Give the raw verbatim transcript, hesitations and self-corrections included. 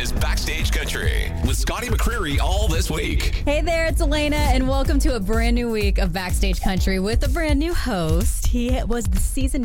is Backstage Country with Scotty McCreery all this week. Hey there, it's Elena, and welcome to a brand new week of Backstage Country with a brand new host. He was the season